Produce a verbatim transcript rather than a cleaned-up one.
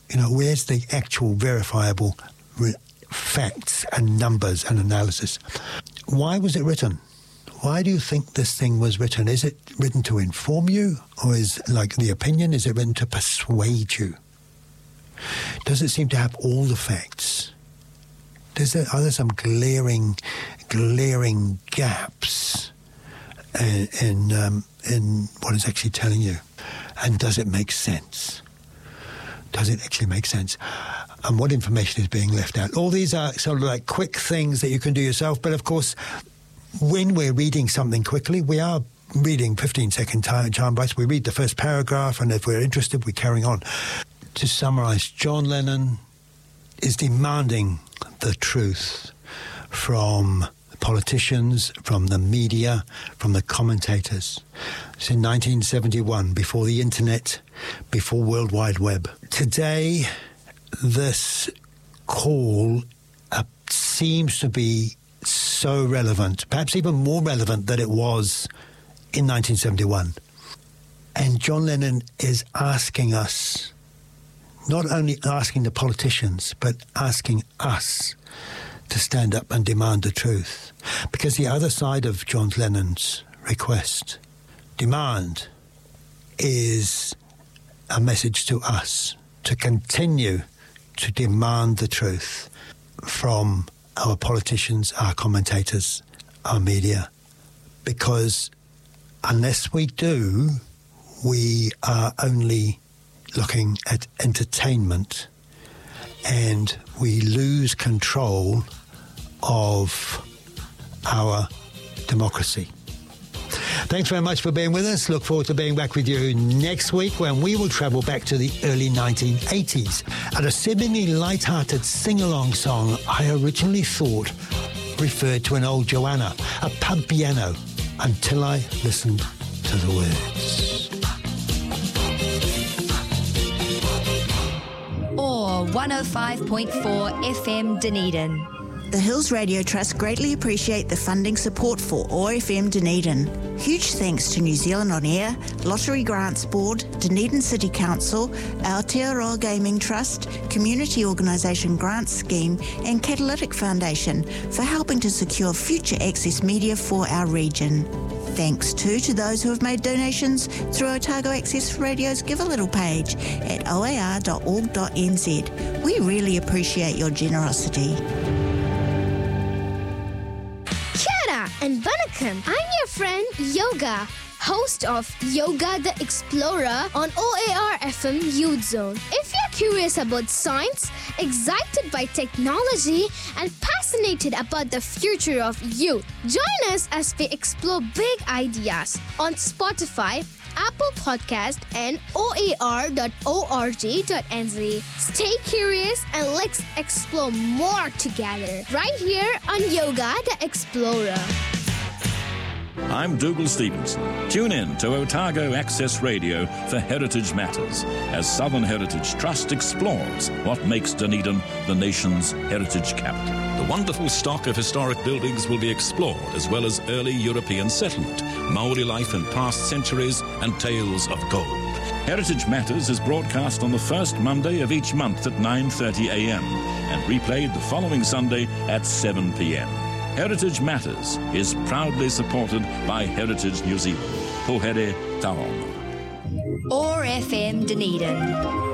You know, where's the actual verifiable re- facts and numbers and analysis? Why was it written? Why do you think this thing was written? Is it written to inform you? Or is, like the opinion, is it written to persuade you? Does it seem to have all the facts? Does there, are there some glaring, glaring gaps in, in, um, in what it's actually telling you? And does it make sense? Does it actually make sense? And what information is being left out? All these are sort of like quick things that you can do yourself. But of course, when we're reading something quickly, we are reading fifteen-second time, time bites. We read the first paragraph, and if we're interested, we're carrying on. To summarize, John Lennon is demanding the truth from politicians, from the media, from the commentators. It's in nineteen seventy-one, before the internet, before World Wide Web. Today, this call uh, seems to be so relevant, perhaps even more relevant than it was in nineteen seventy-one. And John Lennon is asking us, not only asking the politicians, but asking us to stand up and demand the truth. Because the other side of John Lennon's request, demand, is a message to us to continue to demand the truth from our politicians, our commentators, our media. Because unless we do, we are only looking at entertainment, and we lose control of our democracy. Thanks very much for being with us. Look forward to being back with you next week, when we will travel back to the early nineteen eighties and a seemingly light-hearted sing-along song I originally thought referred to an old Joanna, a pub piano, until I listened to the words. Or one oh five point four F M Dunedin. The Hills Radio Trust greatly appreciate the funding support for O R F M Dunedin. Huge thanks to New Zealand On Air, Lottery Grants Board, Dunedin City Council, Aotearoa Gaming Trust, Community Organisation Grants Scheme and Catalytic Foundation for helping to secure future access media for our region. Thanks too to those who have made donations through Otago Access Radio's Give a Little page at o a r dot org dot n z. We really appreciate your generosity. And Vanakkam, I'm your friend Yoga, host of Yoga the Explorer on O A R F M Youth Zone. If you're curious about science, excited by technology, and fascinated about the future of youth, join us as we explore big ideas on Spotify, Apple Podcast and o a r dot org dot n z. Stay curious and let's explore more together right here on Yoga the Explorer. I'm Dougal Stevenson. Tune in to Otago Access Radio for Heritage Matters as Southern Heritage Trust explores what makes Dunedin the nation's heritage capital. The wonderful stock of historic buildings will be explored, as well as early European settlement, Maori life in past centuries, and tales of gold. Heritage Matters is broadcast on the first Monday of each month at nine thirty a m and replayed the following Sunday at seven p m Heritage Matters is proudly supported by Heritage New Zealand. Pohere Taonga. O R F M Dunedin.